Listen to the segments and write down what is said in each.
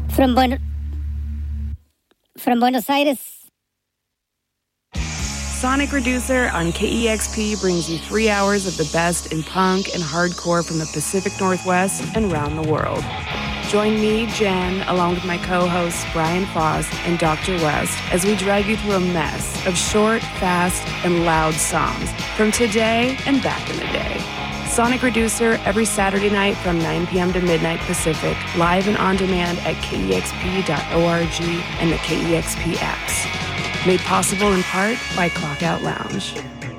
From Buenos Aires. Sonic Reducer on KEXP brings you 3 hours of the best in punk and hardcore from the Pacific Northwest and around the world. Join me, Jen, along with my co-hosts Brian Foss and Dr. West as we drag you through a mess of short, fast, and loud songs from today and back in the day. Sonic Reducer every Saturday night from 9 p.m. to midnight Pacific, live and on demand at KEXP.org and the KEXP apps. Made possible in part by Clockout Lounge.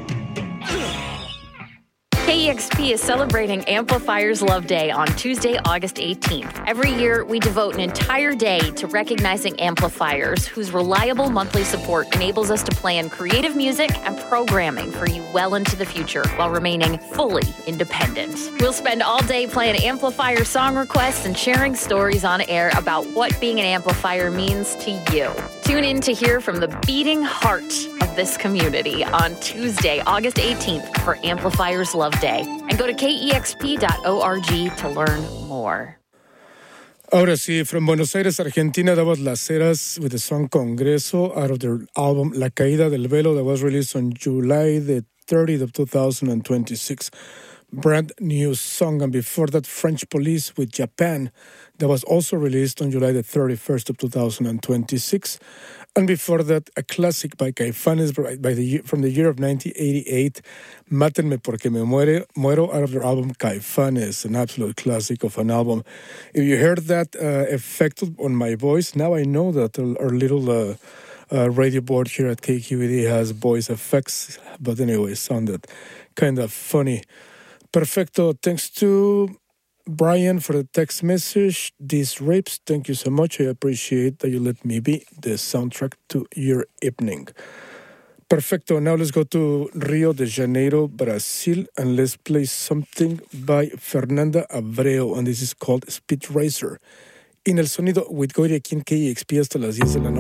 KEXP is celebrating Amplifier's Love Day on Tuesday, August 18th. Every year, we devote an entire day to recognizing amplifiers whose reliable monthly support enables us to plan creative music and programming for you well into the future while remaining fully independent. We'll spend all day playing amplifier song requests and sharing stories on air about what being an amplifier means to you. Tune in to hear from the beating heart of this community on Tuesday, August 18th for Amplifier's Love Day. And go to KEXP.org to learn more. Ahora sí, from Buenos Aires, Argentina, that was Las Heras with the song Congreso out of their album La Caída del Velo that was released on July the 30th of 2026. Brand new song. And before that, French Police with Japan that was also released on July the 31st of 2026. And before that, a classic by Caifanes from the year of 1988, Mátenme porque me muero, out of their album Caifanes, an absolute classic of an album. If you heard that effect on my voice, now I know that our little radio board here at KQED has voice effects. But anyway, it sounded kind of funny. Perfecto. Thanks to Brian for the text message. These rapes, thank you so much. I appreciate that you let me be the soundtrack to your evening. Perfecto. Now let's go to Rio de Janeiro, Brazil, and let's play something by Fernanda Abreu, and this is called Speed Racer. En el sonido with Gory aquí en KEXP hasta las 10 de la noche.